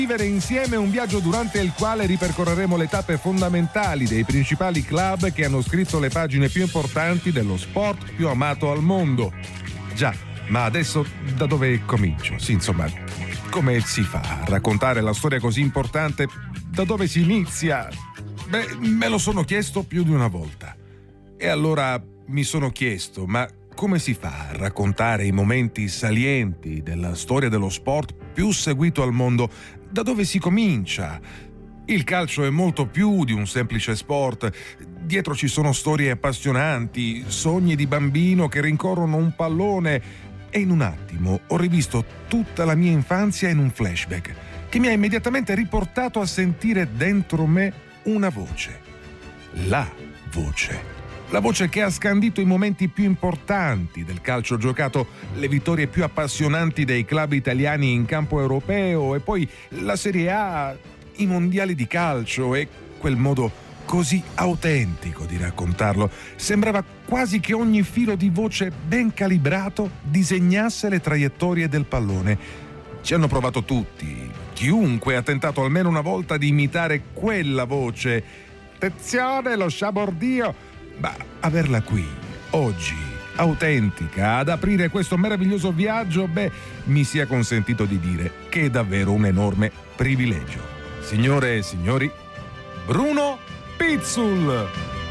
Vivere insieme un viaggio durante il quale ripercorreremo le tappe fondamentali dei principali club che hanno scritto le pagine più importanti dello sport più amato al mondo. Già, ma adesso da dove comincio? Sì, insomma, come si fa a raccontare la storia così importante? Da dove si inizia? Beh, me lo sono chiesto più di una volta. E allora mi sono chiesto, ma come si fa a raccontare i momenti salienti della storia dello sport più seguito al mondo? Da dove si comincia? Il calcio è molto più di un semplice sport. Dietro ci sono storie appassionanti, sogni di bambino che rincorrono un pallone. E in un attimo ho rivisto tutta la mia infanzia in un flashback che mi ha immediatamente riportato a sentire dentro me una voce. La voce. La voce che ha scandito i momenti più importanti del calcio giocato, le vittorie più appassionanti dei club italiani in campo europeo e poi la Serie A, i mondiali di calcio e quel modo così autentico di raccontarlo. Sembrava quasi che ogni filo di voce ben calibrato disegnasse le traiettorie del pallone. Ci hanno provato tutti. Chiunque ha tentato almeno una volta di imitare quella voce. Attenzione, lo sciabordio! Ma averla qui, oggi, autentica, ad aprire questo meraviglioso viaggio, mi sia consentito di dire che è davvero un enorme privilegio. Signore e signori, Bruno Pizzul!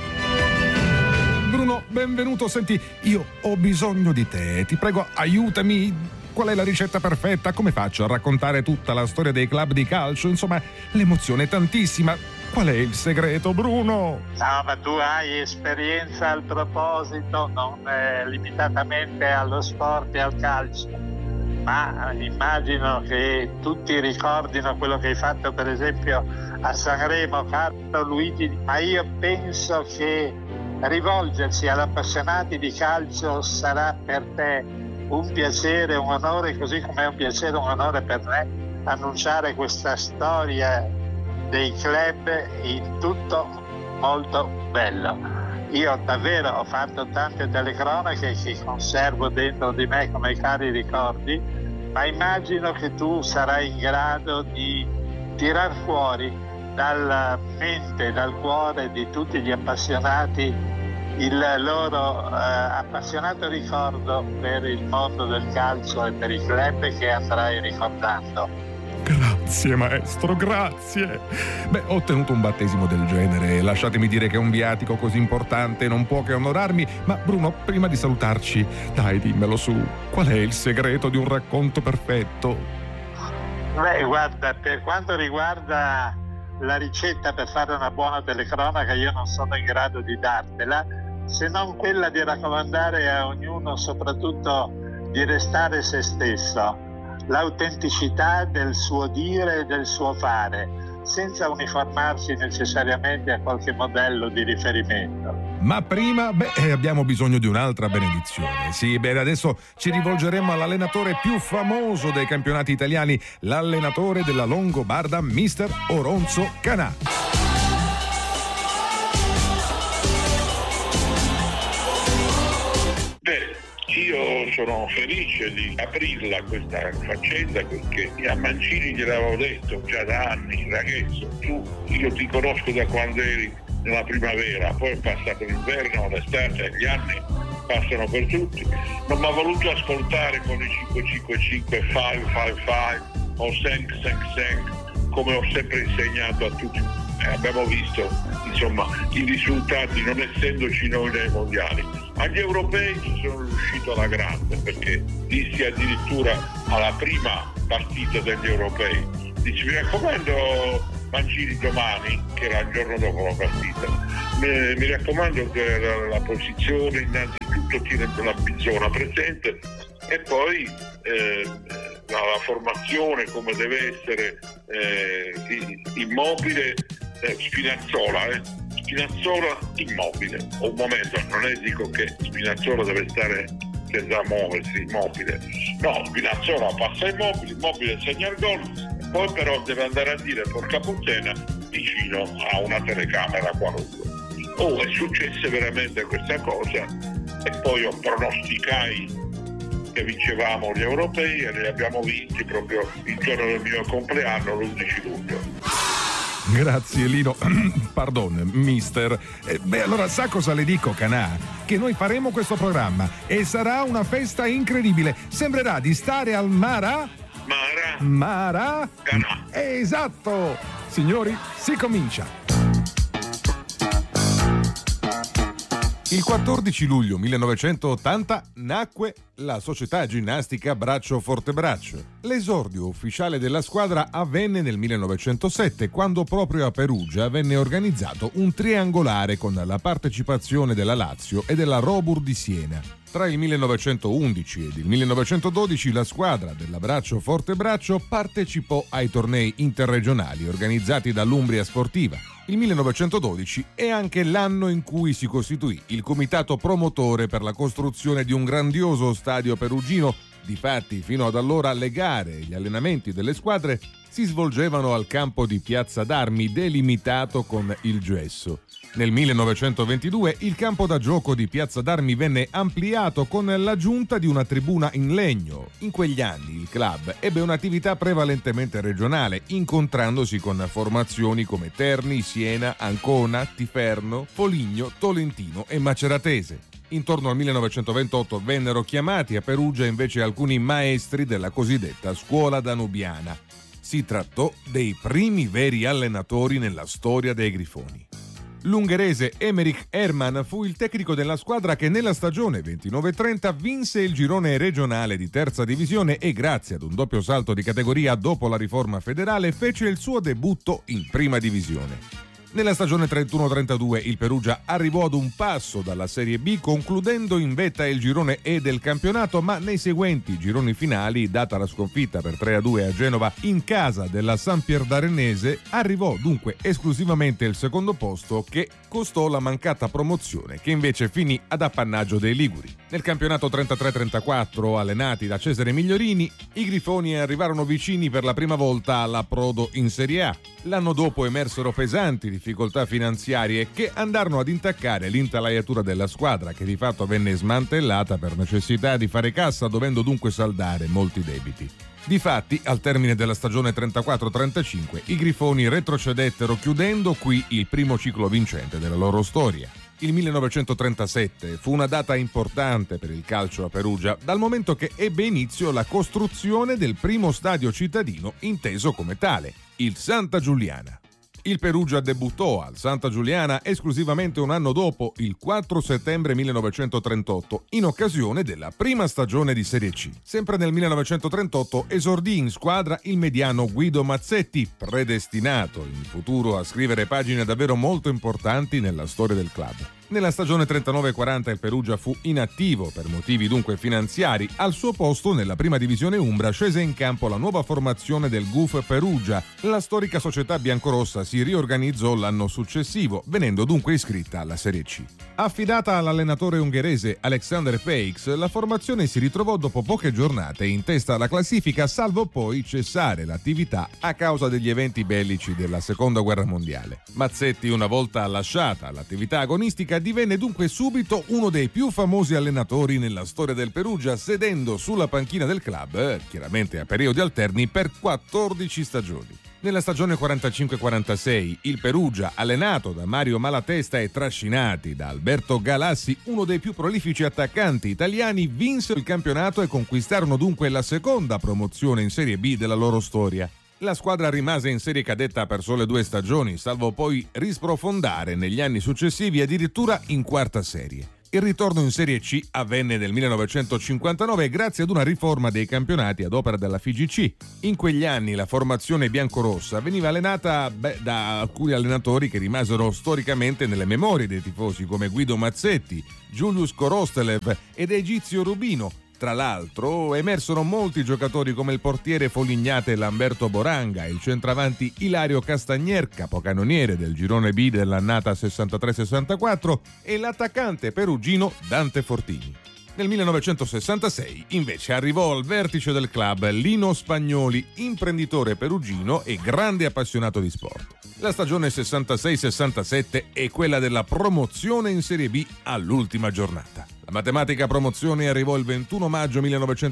Bruno, benvenuto. Senti, io ho bisogno di te. Ti prego, aiutami. Qual è la ricetta perfetta? Come faccio a raccontare tutta la storia dei club di calcio? Insomma, l'emozione è tantissima. Qual è il segreto, Bruno? No, ma tu hai esperienza al proposito, non limitatamente allo sport e al calcio, ma immagino che tutti ricordino quello che hai fatto per esempio a Sanremo, caro Luigi, ma io penso che rivolgersi ad appassionati di calcio sarà per te un piacere, un onore, così come è un piacere, un onore per me annunciare questa storia dei club in tutto molto bello. Io davvero ho fatto tante telecronache che conservo dentro di me come cari ricordi, ma immagino che tu sarai in grado di tirar fuori dalla mente, dal cuore di tutti gli appassionati il loro appassionato ricordo per il mondo del calcio e per i club che andrai ricordando. Grazie maestro, grazie. Ho ottenuto un battesimo del genere. Lasciatemi dire che un viatico così importante non può che onorarmi. Ma Bruno, prima di salutarci, dai, dimmelo su. Qual è il segreto di un racconto perfetto? Guarda, per quanto riguarda la ricetta per fare una buona telecronaca, io non sono in grado di dartela, se non quella di raccomandare a ognuno soprattutto di restare se stesso, l'autenticità del suo dire e del suo fare, senza uniformarsi necessariamente a qualche modello di riferimento. Ma prima, abbiamo bisogno di un'altra benedizione. Sì, adesso ci rivolgeremo all'allenatore più famoso dei campionati italiani, l'allenatore della Longobarda, mister Oronzo Canà. Io sono felice di aprirla questa faccenda perché a Mancini gliel'avevo detto già da anni, ragazzo, io ti conosco da quando eri nella primavera, poi è passato l'inverno, l'estate, gli anni passano per tutti, non mi ha voluto ascoltare con i 555, 555 o 555 come ho sempre insegnato a tutti. Abbiamo visto insomma i risultati non essendoci noi nei mondiali. Agli europei ci sono riuscito alla grande perché dissi addirittura alla prima partita degli europei, dici mi raccomando Mancini domani, che era il giorno dopo la partita, mi raccomando che la posizione innanzitutto tiene la zona presente e poi la formazione come deve essere Immobile, Spinazzola Immobile. Un momento, non è dico che Spinazzola deve stare senza muoversi, Immobile. No, Spinazzola passa Immobile segna il gol, poi però deve andare a dire porca puttana vicino a una telecamera qualunque. È successa veramente questa cosa e poi io pronosticai che vincevamo gli europei e li abbiamo vinti proprio il giorno del mio compleanno, l'11 luglio. Grazie Lino, pardon, mister. Allora sa cosa le dico, Canà? Che noi faremo questo programma e sarà una festa incredibile. Sembrerà di stare al Mara? Canà. Esatto! Signori, si comincia. Il 14 luglio 1980 nacque la società ginnastica Braccio Fortebraccio. L'esordio ufficiale della squadra avvenne nel 1907, quando proprio a Perugia venne organizzato un triangolare con la partecipazione della Lazio e della Robur di Siena. Tra il 1911 ed il 1912 la squadra della Braccio Fortebraccio partecipò ai tornei interregionali organizzati dall'Umbria Sportiva. Il 1912 è anche l'anno in cui si costituì il comitato promotore per la costruzione di un grandioso stadio perugino. Difatti, fino ad allora le gare e gli allenamenti delle squadre si svolgevano al campo di Piazza d'Armi, delimitato con il gesso. Nel 1922 il campo da gioco di Piazza d'Armi venne ampliato con l'aggiunta di una tribuna in legno. In quegli anni il club ebbe un'attività prevalentemente regionale, incontrandosi con formazioni come Terni, Siena, Ancona, Tiferno, Foligno, Tolentino e Maceratese. Intorno al 1928 vennero chiamati a Perugia invece alcuni maestri della cosiddetta scuola danubiana. Si trattò dei primi veri allenatori nella storia dei Grifoni. L'ungherese Emmerich Hermann fu il tecnico della squadra che nella stagione 29-30 vinse il girone regionale di terza divisione e grazie ad un doppio salto di categoria dopo la riforma federale fece il suo debutto in prima divisione. Nella stagione 31-32 il Perugia arrivò ad un passo dalla Serie B, concludendo in vetta il girone E del campionato, ma nei seguenti gironi finali, data la sconfitta per 3-2 a Genova in casa della Sampierdarenese, arrivò dunque esclusivamente il secondo posto, che costò la mancata promozione, che invece finì ad appannaggio dei liguri. Nel campionato 33-34, allenati da Cesare Migliorini, i Grifoni arrivarono vicini per la prima volta all'approdo in Serie A. L'anno dopo emersero pesanti difficoltà finanziarie che andarono ad intaccare l'intelaiatura della squadra, che di fatto venne smantellata per necessità di fare cassa, dovendo dunque saldare molti debiti. Difatti, al termine della stagione 34-35, i Grifoni retrocedettero, chiudendo qui il primo ciclo vincente della loro storia. Il 1937 fu una data importante per il calcio a Perugia, dal momento che ebbe inizio la costruzione del primo stadio cittadino inteso come tale, il Santa Giuliana. Il Perugia debuttò al Santa Giuliana esclusivamente un anno dopo, il 4 settembre 1938, in occasione della prima stagione di Serie C. Sempre nel 1938 esordì in squadra il mediano Guido Mazzetti, predestinato in futuro a scrivere pagine davvero molto importanti nella storia del club. Nella stagione 39-40 il Perugia fu inattivo per motivi dunque finanziari. Al suo posto nella prima divisione umbra scese in campo la nuova formazione del GUF Perugia. La storica società biancorossa si riorganizzò l'anno successivo, venendo dunque iscritta alla Serie C. Affidata all'allenatore ungherese Alexander Peix, la formazione si ritrovò dopo poche giornate in testa alla classifica, salvo poi cessare l'attività a causa degli eventi bellici della Seconda Guerra Mondiale. Mazzetti, una volta lasciata l'attività agonistica, divenne dunque subito uno dei più famosi allenatori nella storia del Perugia, sedendo sulla panchina del club, chiaramente a periodi alterni, per 14 stagioni. Nella stagione 45-46 il Perugia, allenato da Mario Malatesta e trascinati da Alberto Galassi, uno dei più prolifici attaccanti italiani, vinse il campionato e conquistarono dunque la seconda promozione in Serie B della loro storia. La squadra rimase in serie cadetta per sole 2 stagioni, salvo poi risprofondare negli anni successivi addirittura in quarta serie. Il ritorno in Serie C avvenne nel 1959 grazie ad una riforma dei campionati ad opera della FIGC. In quegli anni la formazione biancorossa veniva allenata da alcuni allenatori che rimasero storicamente nelle memorie dei tifosi, come Guido Mazzetti, Julius Korostelev ed Egizio Rubino. Tra l'altro emersero molti giocatori come il portiere folignate Lamberto Boranga, il centravanti Ilario Castagnier, capocannoniere del girone B dell'annata 63-64, e l'attaccante perugino Dante Fortini. Nel 1966 invece arrivò al vertice del club Lino Spagnoli, imprenditore perugino e grande appassionato di sport. La stagione 66-67 è quella della promozione in Serie B all'ultima giornata. La matematica promozione arrivò il 21 maggio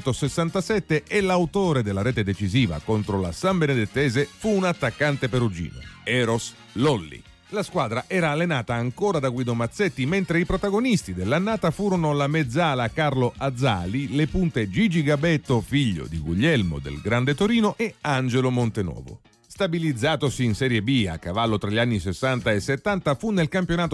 1967 e l'autore della rete decisiva contro la San Benedettese fu un attaccante perugino, Eros Lolli. La squadra era allenata ancora da Guido Mazzetti, mentre i protagonisti dell'annata furono la mezzala Carlo Azzali, le punte Gigi Gabetto, figlio di Guglielmo del Grande Torino, e Angelo Montenuovo. Stabilizzatosi in Serie B a cavallo tra gli anni 60 e 70, fu nel campionato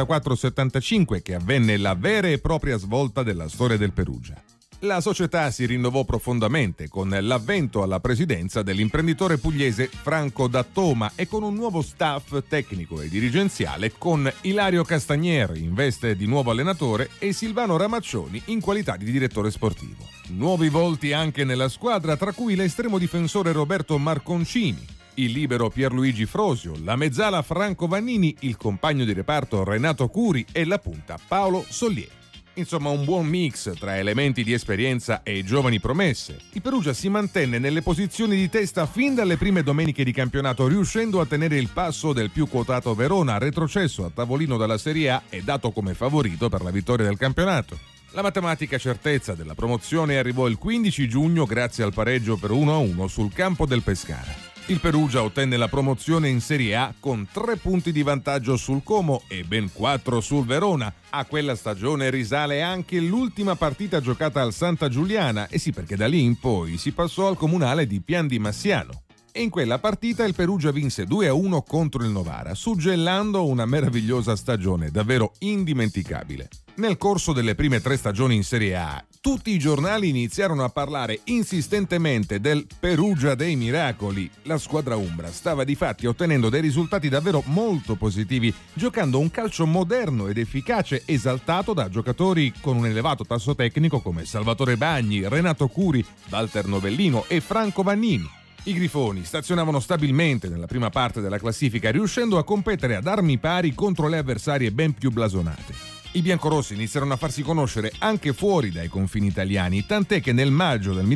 74-75 che avvenne la vera e propria svolta della storia del Perugia. La società si rinnovò profondamente con l'avvento alla presidenza dell'imprenditore pugliese Franco Dattoma e con un nuovo staff tecnico e dirigenziale con Ilario Castagnier in veste di nuovo allenatore e Silvano Ramaccioni in qualità di direttore sportivo. Nuovi volti anche nella squadra, tra cui l'estremo difensore Roberto Marconcini, il libero Pierluigi Frosio, la mezzala Franco Vannini, il compagno di reparto Renato Curi e la punta Paolo Sollier. Insomma, un buon mix tra elementi di esperienza e giovani promesse. Il Perugia si mantenne nelle posizioni di testa fin dalle prime domeniche di campionato, riuscendo a tenere il passo del più quotato Verona, retrocesso a tavolino dalla Serie A e dato come favorito per la vittoria del campionato. La matematica certezza della promozione arrivò il 15 giugno grazie al pareggio per 1-1 sul campo del Pescara. Il Perugia ottenne la promozione in Serie A con 3 punti di vantaggio sul Como e ben 4 sul Verona. A quella stagione risale anche l'ultima partita giocata al Santa Giuliana, e sì, perché da lì in poi si passò al comunale di Pian di Massiano. E in quella partita il Perugia vinse 2-1 contro il Novara, suggellando una meravigliosa stagione davvero indimenticabile. Nel corso delle prime 3 stagioni in Serie A, tutti i giornali iniziarono a parlare insistentemente del Perugia dei miracoli. La squadra umbra stava difatti ottenendo dei risultati davvero molto positivi, giocando un calcio moderno ed efficace, esaltato da giocatori con un elevato tasso tecnico come Salvatore Bagni, Renato Curi, Walter Novellino e Franco Vannini. I Grifoni stazionavano stabilmente nella prima parte della classifica, riuscendo a competere ad armi pari contro le avversarie ben più blasonate. I biancorossi iniziarono a farsi conoscere anche fuori dai confini italiani, tant'è che nel maggio del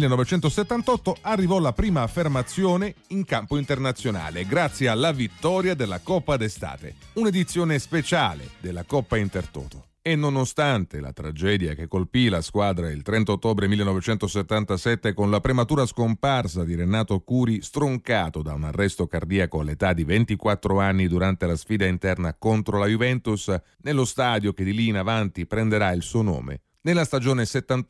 1978 arrivò la prima affermazione in campo internazionale grazie alla vittoria della Coppa d'Estate, un'edizione speciale della Coppa Intertoto. E nonostante la tragedia che colpì la squadra il 30 ottobre 1977 con la prematura scomparsa di Renato Curi, stroncato da un arresto cardiaco all'età di 24 anni durante la sfida interna contro la Juventus, nello stadio che di lì in avanti prenderà il suo nome, nella stagione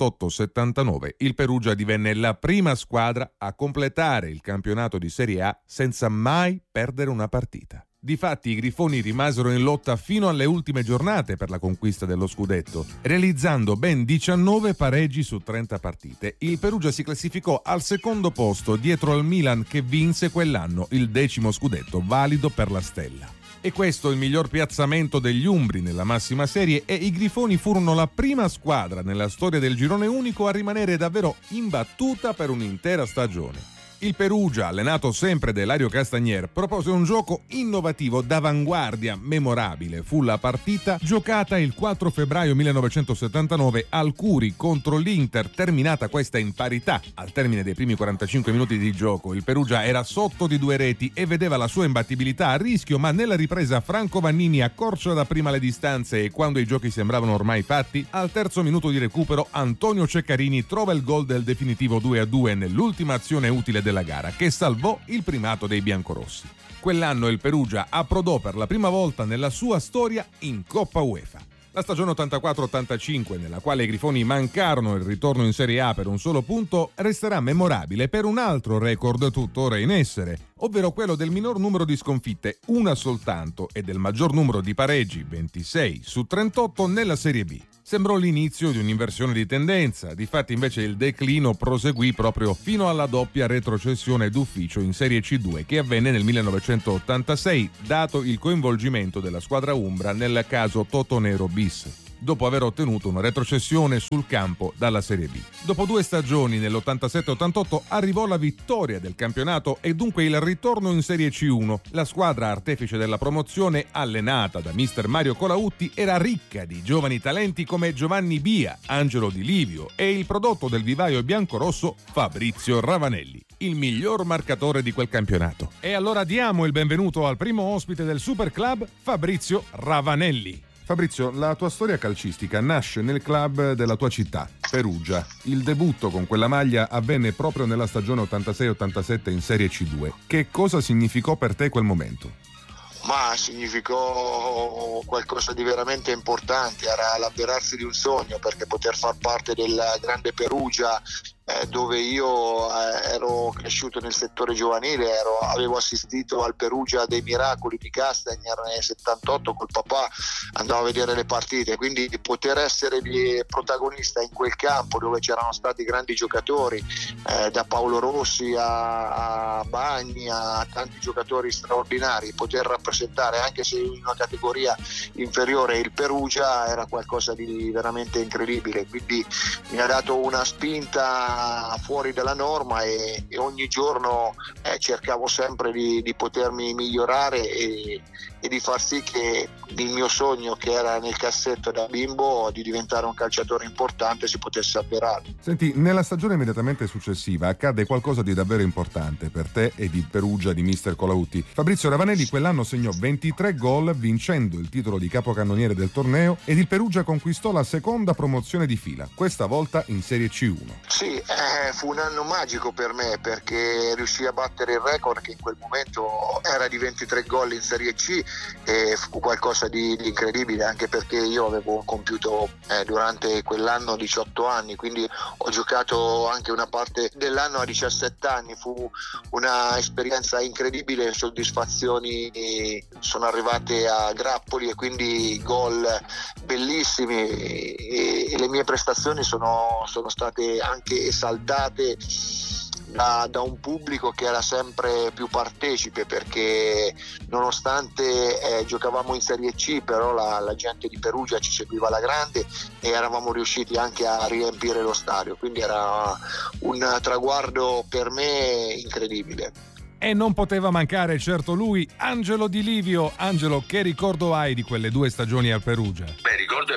78-79 il Perugia divenne la prima squadra a completare il campionato di Serie A senza mai perdere una partita. Difatti i Grifoni rimasero in lotta fino alle ultime giornate per la conquista dello scudetto, realizzando ben 19 pareggi su 30 partite. Il Perugia si classificò al secondo posto dietro al Milan, che vinse quell'anno il 10° scudetto valido per la Stella. E questo il miglior piazzamento degli umbri nella massima serie, e i Grifoni furono la prima squadra nella storia del girone unico a rimanere davvero imbattuta per un'intera stagione. Il Perugia, allenato sempre da Ilario Castagnier, propose un gioco innovativo d'avanguardia, memorabile. Fu la partita giocata il 4 febbraio 1979 al Curi contro l'Inter, terminata questa in parità. Al termine dei primi 45 minuti di gioco il Perugia era sotto di 2 reti e vedeva la sua imbattibilità a rischio, ma nella ripresa Franco Vannini accorcia dapprima le distanze e quando i giochi sembravano ormai fatti, al terzo minuto di recupero Antonio Ceccarini trova il gol del definitivo 2-2 nell'ultima azione utile della gara, che salvò il primato dei biancorossi. Quell'anno il Perugia approdò per la prima volta nella sua storia in Coppa UEFA. La stagione 84-85, nella quale i Grifoni mancarono il ritorno in Serie A per un solo punto, resterà memorabile per un altro record tuttora in essere, ovvero quello del minor numero di sconfitte, una soltanto, e del maggior numero di pareggi, 26 su 38 nella Serie B. Sembrò l'inizio di un'inversione di tendenza, difatti invece il declino proseguì proprio fino alla doppia retrocessione d'ufficio in Serie C2 che avvenne nel 1986, dato il coinvolgimento della squadra umbra nel caso Totonero bis, dopo aver ottenuto una retrocessione sul campo dalla Serie B. Dopo 2 stagioni, nell'87-88, arrivò la vittoria del campionato e dunque il ritorno in Serie C1. La squadra artefice della promozione, allenata da mister Mario Colautti, era ricca di giovani talenti come Giovanni Bia, Angelo Di Livio e il prodotto del vivaio biancorosso Fabrizio Ravanelli, il miglior marcatore di quel campionato. E allora diamo il benvenuto al primo ospite del Super Club, Fabrizio Ravanelli. Fabrizio, la tua storia calcistica nasce nel club della tua città, Perugia. Il debutto con quella maglia avvenne proprio nella stagione 86-87 in Serie C2. Che cosa significò per te quel momento? Ma significò qualcosa di veramente importante, era l'avverarsi di un sogno, perché poter far parte del grande Perugia, dove io ero cresciuto nel settore giovanile, avevo assistito al Perugia dei miracoli di Castagner nel 78 col papà, andavo a vedere le partite, quindi poter essere protagonista in quel campo dove c'erano stati grandi giocatori, da Paolo Rossi a Bagni a tanti giocatori straordinari, poter rappresentare anche se in una categoria inferiore il Perugia era qualcosa di veramente incredibile, quindi mi ha dato una spinta fuori dalla norma e ogni giorno cercavo sempre di potermi migliorare e di far sì che il mio sogno, che era nel cassetto da bimbo, di diventare un calciatore importante, si potesse avverare. Senti, nella stagione immediatamente successiva accade qualcosa di davvero importante per te e di Perugia di mister Colautti. Fabrizio Ravanelli quell'anno segnò 23 gol vincendo il titolo di capocannoniere del torneo ed il Perugia conquistò la seconda promozione di fila, questa volta in Serie C1. Sì, fu un anno magico per me, perché riuscii a battere il record che in quel momento era di 23 gol in Serie C, e fu qualcosa di incredibile, anche perché io avevo compiuto durante quell'anno 18 anni, quindi ho giocato anche una parte dell'anno a 17 anni. Fu una esperienza incredibile, soddisfazioni sono arrivate a grappoli e quindi gol bellissimi, e le mie prestazioni sono state anche esaltate da un pubblico che era sempre più partecipe, perché nonostante giocavamo in Serie C, però la gente di Perugia ci seguiva alla grande e eravamo riusciti anche a riempire lo stadio, quindi era un traguardo per me incredibile. E non poteva mancare certo lui, Angelo Di Livio. Angelo, che ricordo hai di quelle 2 stagioni al Perugia? Beh, ricordo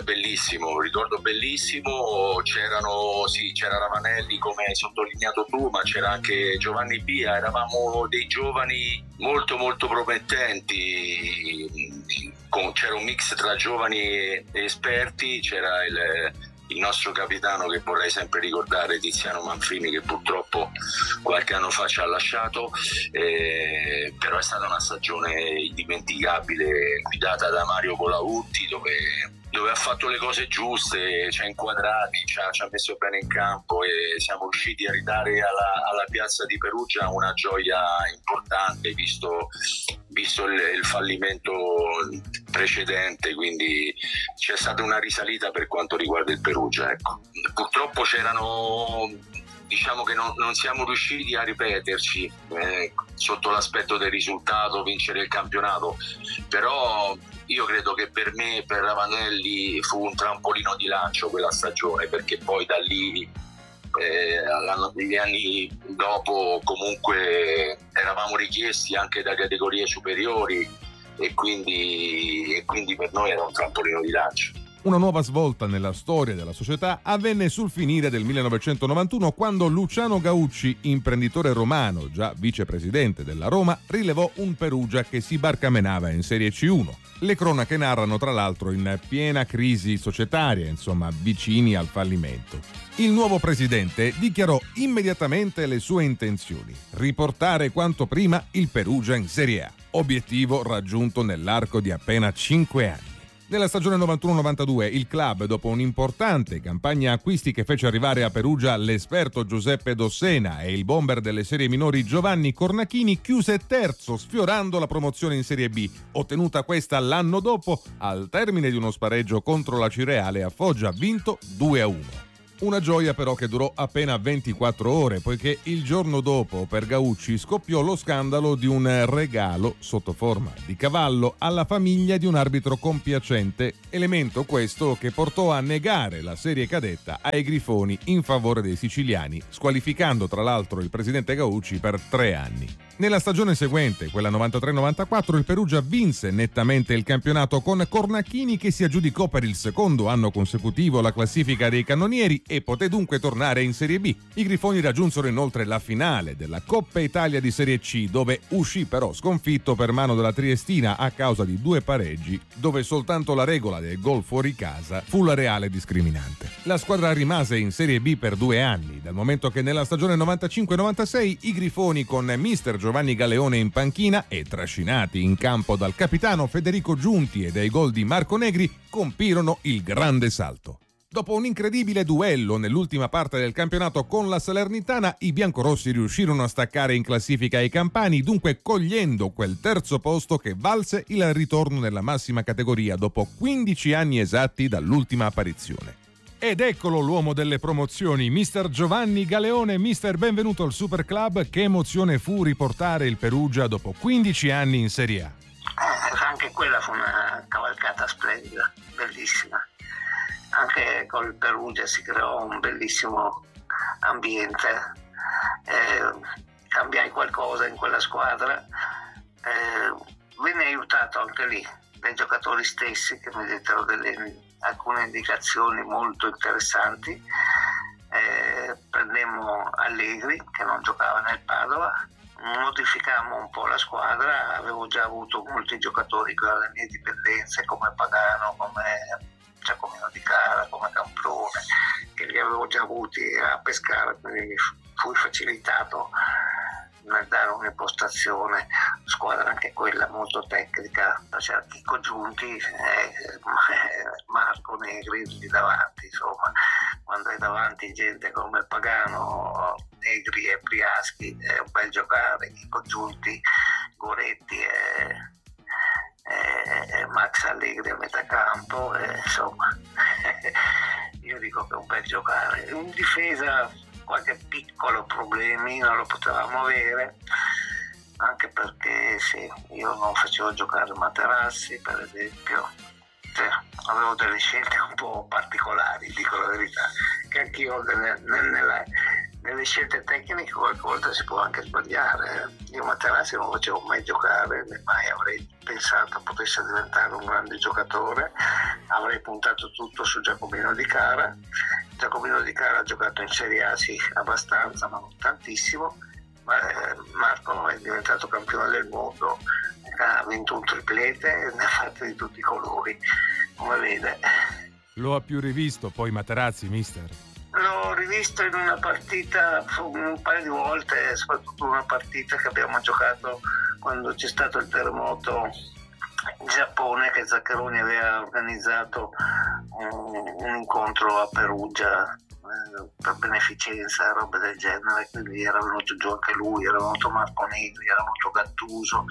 bellissimo, c'era Ravanelli come hai sottolineato tu, ma c'era anche Giovanni Pia, eravamo dei giovani molto molto promettenti, c'era un mix tra giovani e esperti, c'era il nostro capitano, che vorrei sempre ricordare, Tiziano Manfrini, che purtroppo qualche anno fa ci ha lasciato, però è stata una stagione indimenticabile, guidata da Mario Colautti, dove ha fatto le cose giuste, ci ha inquadrati, ci ha messo bene in campo e siamo riusciti a ridare alla piazza di Perugia una gioia importante, visto il fallimento precedente, quindi c'è stata una risalita per quanto riguarda il Perugia, ecco. Purtroppo diciamo che non siamo riusciti a ripeterci sotto l'aspetto del risultato, vincere il campionato, però io credo che per me e per Ravanelli fu un trampolino di lancio quella stagione, perché poi da lì negli anni dopo comunque eravamo richiesti anche da categorie superiori e quindi per noi era un trampolino di lancio. Una nuova svolta nella storia della società avvenne sul finire del 1991, quando Luciano Gaucci, imprenditore romano, già vicepresidente della Roma, rilevò un Perugia che si barcamenava in Serie C1. Le cronache narrano tra l'altro in piena crisi societaria, insomma vicini al fallimento. Il nuovo presidente dichiarò immediatamente le sue intenzioni: riportare quanto prima il Perugia in Serie A, obiettivo raggiunto nell'arco di appena 5 anni. Nella stagione 91-92 il club, dopo un'importante campagna acquisti che fece arrivare a Perugia l'esperto Giuseppe Dossena e il bomber delle serie minori Giovanni Cornachini, chiuse terzo, sfiorando la promozione in Serie B, ottenuta questa l'anno dopo al termine di uno spareggio contro la Cireale a Foggia, vinto 2-1. Una gioia però che durò appena 24 ore, poiché il giorno dopo per Gaucci scoppiò lo scandalo di un regalo sotto forma di cavallo alla famiglia di un arbitro compiacente, elemento questo che portò a negare la serie cadetta ai Grifoni in favore dei siciliani, squalificando tra l'altro il presidente Gaucci per 3 anni. Nella stagione seguente, quella 93-94, il Perugia vinse nettamente il campionato con Cornachini che si aggiudicò per il secondo anno consecutivo la classifica dei cannonieri e poté dunque tornare in Serie B. I Grifoni raggiunsero inoltre la finale della Coppa Italia di Serie C, dove uscì però sconfitto per mano della Triestina a causa di 2 pareggi, dove soltanto la regola del gol fuori casa fu la reale discriminante. La squadra rimase in Serie B per 2 anni, dal momento che nella stagione 95-96 i Grifoni, con mister Giovanni Galeone in panchina e trascinati in campo dal capitano Federico Giunti e dai gol di Marco Negri, compirono il grande salto. Dopo un incredibile duello nell'ultima parte del campionato con la Salernitana, i biancorossi riuscirono a staccare in classifica i campani, dunque cogliendo quel terzo posto che valse il ritorno nella massima categoria dopo 15 anni esatti dall'ultima apparizione. Ed eccolo l'uomo delle promozioni, mister Giovanni Galeone. Mister, benvenuto al Super Club. Che emozione fu riportare il Perugia dopo 15 anni in Serie A? Anche quella fu una cavalcata splendida, bellissima. Anche col Perugia si creò un bellissimo ambiente, cambiai qualcosa in quella squadra, venne aiutato anche lì dai giocatori stessi che mi dettero alcune indicazioni molto interessanti. Prendemmo Allegri, che non giocava nel Padova, modificammo un po' la squadra. Avevo già avuto molti giocatori con le mie dipendenze, come Pagano, come Giacomino Di Cara, come Camprone, che li avevo già avuti a Pescara, quindi fui facilitato nel dare un'impostazione, squadra anche quella molto tecnica. C'era Chico Giunti, Marco Negri lì davanti. Insomma, quando hai davanti gente come Pagano, Negri e Priaschi è un bel giocare. Chico Giunti, Goretti e Max Allegri a metà campo, insomma io dico che è un bel giocare. In difesa qualche piccolo problemino lo potevamo avere, anche perché io non facevo giocare Materazzi, per esempio. Avevo delle scelte un po' particolari, dico la verità, che anch'io nelle scelte tecniche qualche volta si può anche sbagliare. Io Materazzi non lo facevo mai giocare, né mai avrei pensato potesse diventare un grande giocatore. Avrei puntato tutto su Giacomino Di Cara. Giacomino Di Cara ha giocato in Serie A, sì, abbastanza, ma non tantissimo. Marco è diventato campione del mondo, ha vinto un triplete e ne ha fatti di tutti i colori, come vede. Lo ha più rivisto poi Materazzi, mister? L'ho rivisto in una partita un paio di volte, soprattutto una partita che abbiamo giocato quando c'è stato il terremoto in Giappone, che Zaccheroni aveva organizzato un incontro a Perugia per beneficenza e robe del genere, quindi era venuto giù anche lui, era venuto Marco Negri, era venuto Gattuso,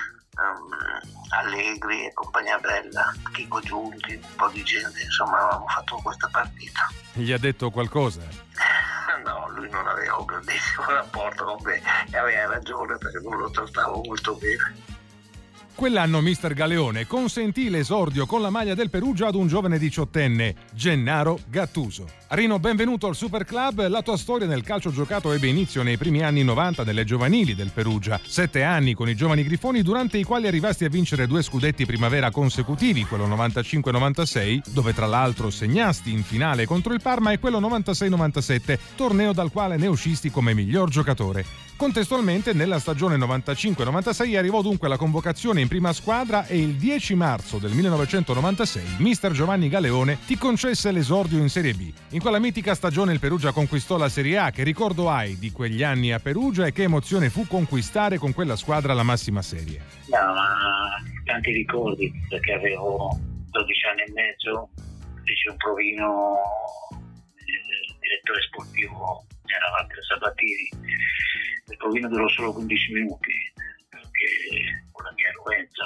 Allegri e compagnia bella, Chico Giunti, un po' di gente, insomma avevamo fatto questa partita. Gli ha detto qualcosa? No, lui non aveva un grandissimo rapporto con me e aveva ragione, perché non lo trattavo molto bene. Quell'anno mister Galeone consentì l'esordio con la maglia del Perugia ad un giovane 18enne, Gennaro Gattuso. Rino, benvenuto al Super Club. La tua storia nel calcio giocato ebbe inizio nei primi anni 90 nelle giovanili del Perugia. 7 anni con i giovani grifoni, durante i quali arrivasti a vincere 2 scudetti primavera consecutivi, quello 95-96, dove tra l'altro segnasti in finale contro il Parma, e quello 96-97, torneo dal quale ne uscisti come miglior giocatore. Contestualmente, nella stagione 95-96 arrivò dunque la convocazione in prima squadra e il 10 marzo del 1996 mister Giovanni Galeone ti concesse l'esordio in Serie B. In quella mitica stagione il Perugia conquistò la Serie A. Che ricordo hai di quegli anni a Perugia e che emozione fu conquistare con quella squadra la massima serie? No, ma tanti ricordi, perché avevo 12 anni e mezzo, feci un provino, il direttore sportivo era Walter Sabatini. Il provino durò solo 15 minuti, perché con la mia eloquenza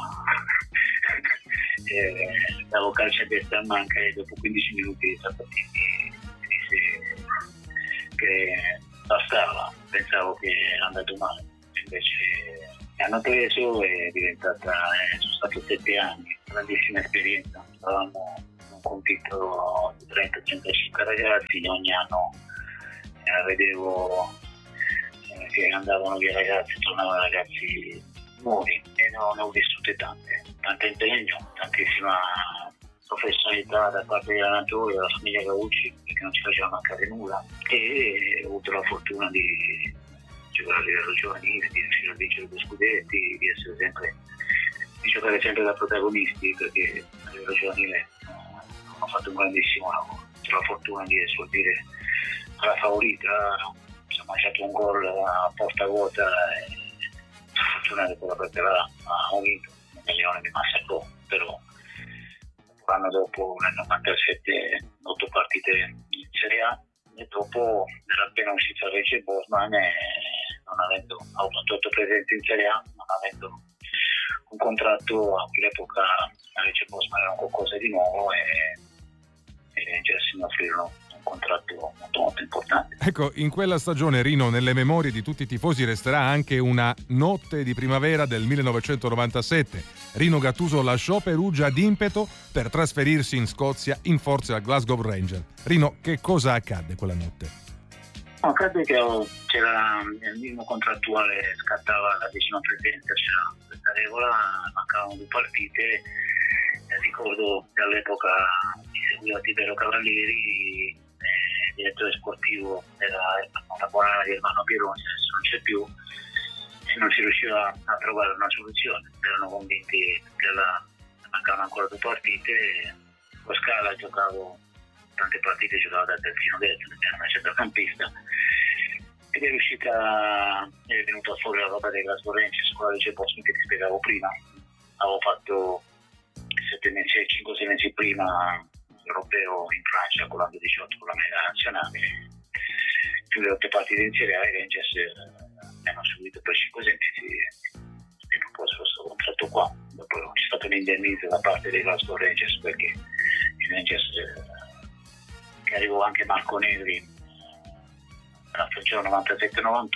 davo calcio a destra a manca, e dopo 15 minuti Sabatini mi disse che bastava. Pensavo che era andato male, invece mi hanno preso e sono stato 7 anni, grandissima esperienza. Stavamo in un compito di 30-35 ragazzi, ogni anno vedevo che andavano via ragazzi, tornavano ragazzi nuovi, e ne ho vissute tante impegno, tantissima professionalità da parte degli allenatori, della famiglia Gaucci, che che non ci faceva mancare nulla, e ho avuto la fortuna di giocare a livello giovanile, di riuscire a vincere 2 scudetti, di giocare sempre da protagonisti, perché a livello giovanile ho fatto un grandissimo lavoro. Ho la fortuna di esordire alla Favorita, ci ha mangiato un gol a porta vuota e fortuna che quella perderà a vinto, il Lione mi massacrò, però l'anno dopo nel 97 8 partite in Serie A, e dopo era appena uscito a Lecce Bosman e non avendo avuto 8 presenze in Serie A, non avendo un contratto a quell'epoca a Lecce Bosman era un qualcosa di nuovo e i Rangers mi offrirono un contratto molto molto importante. Ecco, in quella stagione, Rino, nelle memorie di tutti i tifosi resterà anche una notte di primavera del 1997. Rino Gattuso lasciò Perugia d'impeto per trasferirsi in Scozia in forza al Glasgow Rangers. Rino, che cosa accadde quella notte? Accadde che c'era il minimo contrattuale, scattava la 10ª presenza, c'era questa regola, mancavano 2 partite. Ricordo che all'epoca mi seguiva Tiberio Cavalieri, direttore sportivo della contemporanea di Ermanno Pieroni, adesso non c'è più, e non si riusciva a trovare una soluzione. Erano convinti che mancavano ancora 2 partite. Con Scala giocavo tante partite, giocavo da terzino destro, era una centrocampista, ed è venuta fuori la roba dei Glasgow Rangers con la Lecce Bosman che ti spiegavo prima. Avevo fatto 5-6 mesi prima europeo in Francia con l'Under 18 con la mega nazionale, più le 8 partite in Serie A. I Rangers mi hanno seguito per 5-6 mesi e proposto questo contratto qua. Dopo c'è stato un indennizzo da parte dei Glasgow Rangers, perché i Rangers, che arrivò anche Marco Negri nella stagione 97-98, e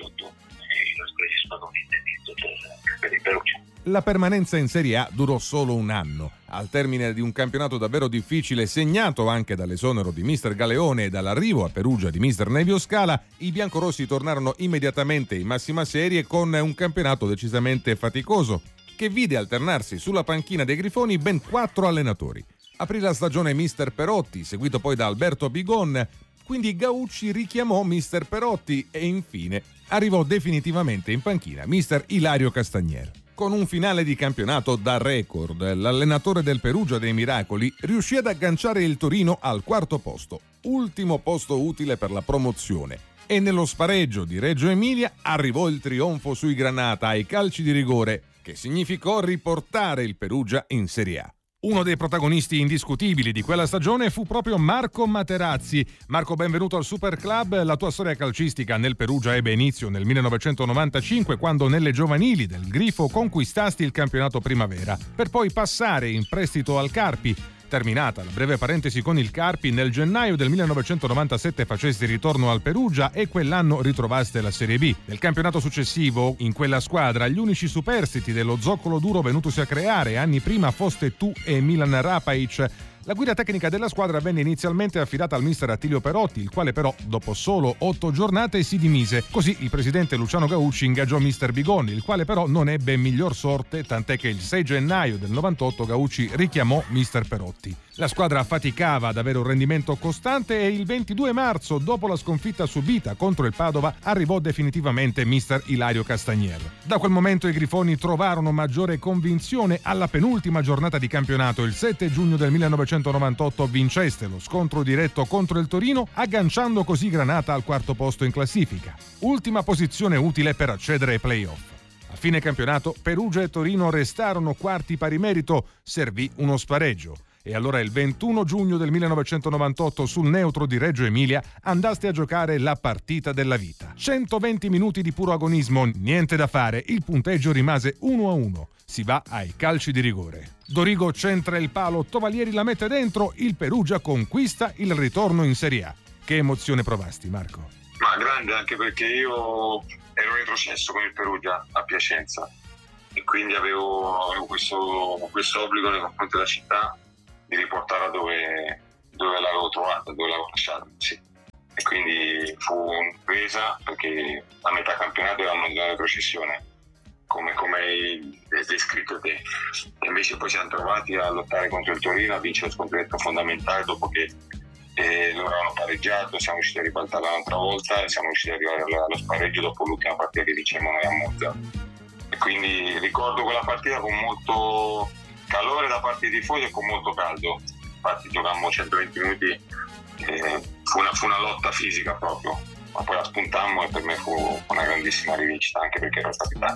i Glasgow Rangers pagò un indennizzo per il Perugia. La permanenza in Serie A durò solo un anno. Al termine di un campionato davvero difficile, segnato anche dall'esonero di mister Galeone e dall'arrivo a Perugia di mister Nevio Scala, i biancorossi tornarono immediatamente in massima serie con un campionato decisamente faticoso, che vide alternarsi sulla panchina dei Grifoni ben 4 allenatori. Aprì la stagione mister Perotti, seguito poi da Alberto Bigon, quindi Gaucci richiamò mister Perotti e infine arrivò definitivamente in panchina mister Ilario Castagnier. Con un finale di campionato da record, l'allenatore del Perugia dei Miracoli riuscì ad agganciare il Torino al 4º posto, ultimo posto utile per la promozione, e nello spareggio di Reggio Emilia arrivò il trionfo sui Granata ai calci di rigore, che significò riportare il Perugia in Serie A. Uno dei protagonisti indiscutibili di quella stagione fu proprio Marco Materazzi. Marco, benvenuto al Super Club. La tua storia calcistica nel Perugia ebbe inizio nel 1995, quando nelle giovanili del Grifo conquistasti il campionato primavera, per poi passare in prestito al Carpi. Terminata la breve parentesi con il Carpi, nel gennaio del 1997 facesti ritorno al Perugia e quell'anno ritrovaste la Serie B. Nel campionato successivo, in quella squadra, gli unici superstiti dello zoccolo duro venutosi a creare anni prima foste tu e Milan Rapaic. La guida tecnica della squadra venne inizialmente affidata al mister Attilio Perotti, il quale però dopo solo 8 giornate si dimise. Così il presidente Luciano Gaucci ingaggiò mister Bigon, il quale però non ebbe miglior sorte, tant'è che il 6 gennaio del 98 Gaucci richiamò mister Perotti. La squadra faticava ad avere un rendimento costante e il 22 marzo, dopo la sconfitta subita contro il Padova, arrivò definitivamente mister Ilario Castagnier. Da quel momento i Grifoni trovarono maggiore convinzione. Alla penultima giornata di campionato, il 7 giugno del 1998, vinceste lo scontro diretto contro il Torino, agganciando così Granata al 4º posto in classifica. Ultima posizione utile per accedere ai play-off. A fine campionato, Perugia e Torino restarono quarti pari merito, servì uno spareggio. E allora il 21 giugno del 1998 sul neutro di Reggio Emilia andaste a giocare la partita della vita. 120 minuti di puro agonismo, niente da fare, il punteggio rimase 1-1. Si va ai calci di rigore. Dorigo centra il palo, Tovalieri la mette dentro, il Perugia conquista il ritorno in Serie A. Che emozione provasti, Marco? Ma grande, anche perché io ero retrocesso con il Perugia a Piacenza e quindi avevo questo obbligo nei confronti della città di riportarla dove l'avevo trovata, dove l'avevo lasciata, sì. E quindi fu un'impresa, perché a metà campionato eravamo in retrocessione, come hai descritto te. E invece poi siamo trovati a lottare contro il Torino, a vincere lo scontro fondamentale dopo che e loro hanno pareggiato, siamo riusciti a ribaltare un'altra volta e siamo riusciti ad arrivare allo spareggio dopo l'ultima partita che dicevamo noi a Monza. E quindi ricordo quella partita con molto calore da parte dei tifosi e con molto caldo. Infatti giocammo 120 minuti e fu una lotta fisica proprio, ma poi la spuntammo e per me fu una grandissima rivincita, anche perché ero capitano.